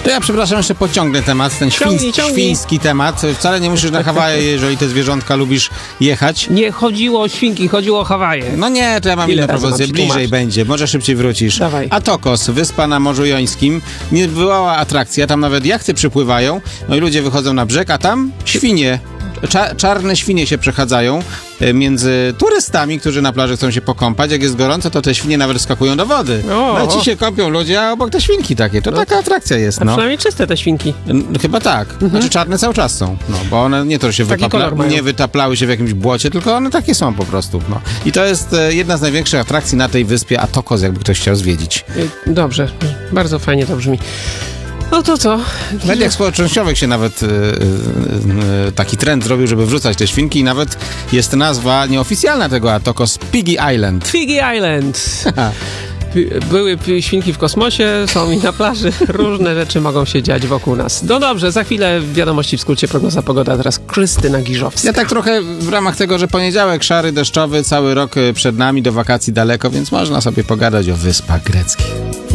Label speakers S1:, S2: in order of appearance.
S1: To ja przepraszam, jeszcze pociągnę temat, ten
S2: Ciągnij.
S1: świński temat. Wcale nie musisz na Hawaje, jeżeli te zwierzątka lubisz jechać.
S2: Nie chodziło o świnki, chodziło o Hawaje.
S1: No nie, to ja mam
S2: Ile
S1: inną
S2: razy
S1: propozycję.
S2: mam
S1: Bliżej
S2: przetłumaczyć?
S1: będzie, może szybciej wrócisz.
S2: Dawaj.
S1: Atokos, wyspa na Morzu Jońskim. Niebywała atrakcja, tam nawet jachty przypływają, no i ludzie wychodzą na brzeg, a tam świnie. Czarne świnie się przechadzają między turystami, którzy na plaży chcą się pokąpać. Jak jest gorąco, to te świnie nawet skakują do wody. No ci się kąpią ludzie, a obok te świnki takie. To taka atrakcja jest,
S2: A
S1: no.
S2: przynajmniej czyste te świnki.
S1: Chyba tak. Znaczy czarne cały czas są. No, bo one nie to, że się
S2: Taki kolor mają.
S1: nie wytaplały się w jakimś błocie, tylko one takie są po prostu. No. I to jest jedna z największych atrakcji na tej wyspie Atokos, jakby ktoś chciał zwiedzić.
S2: Dobrze, bardzo fajnie to brzmi. No to co?
S1: W mediach społecznościowych się nawet taki trend zrobił, żeby wrzucać te świnki i nawet jest nazwa nieoficjalna tego Atokos, Piggy Island.
S2: Piggy Island. Były świnki w kosmosie, są i na plaży. Różne rzeczy mogą się dziać wokół nas. No dobrze, za chwilę wiadomości w skrócie, prognoza pogoda. Teraz Krystyna Giżowska.
S1: Ja tak trochę w ramach tego, że poniedziałek szary, deszczowy, cały rok przed nami, do wakacji daleko, więc można sobie pogadać o wyspach greckich.